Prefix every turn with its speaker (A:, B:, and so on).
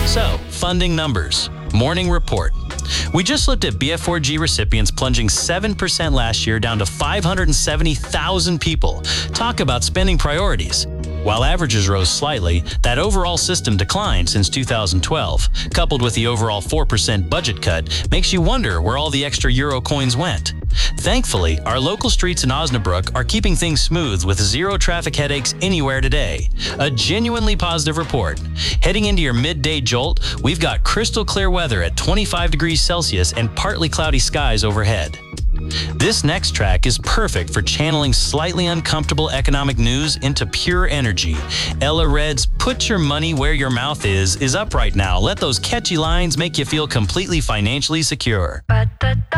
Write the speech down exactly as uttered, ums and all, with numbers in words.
A: So, funding numbers. Morning report. We just looked at B F four G recipients plunging seven percent last year down to five hundred seventy thousand people. Talk about spending priorities. While averages rose slightly, that overall system declined since two thousand twelve. Coupled with the overall four percent budget cut, makes you wonder where all the extra euro coins went. Thankfully, our local streets in Osnabrück are keeping things smooth with zero traffic headaches anywhere today. A genuinely positive report. Heading into your midday jolt, we've got crystal clear weather at twenty-five degrees Celsius and partly cloudy skies overhead. This next track is perfect for channeling slightly uncomfortable economic news into pure energy. Ella Red's "Put Your Money Where Your Mouth Is" is up right now. Let those catchy lines make you feel completely financially secure.